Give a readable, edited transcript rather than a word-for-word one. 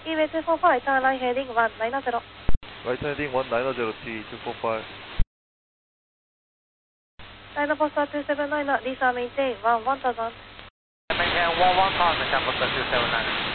EWAY 245, turn line heading 190. Right heading 190 T245. China Postal 279, these are maintain 1000. Maintain 1000, China Postal 279.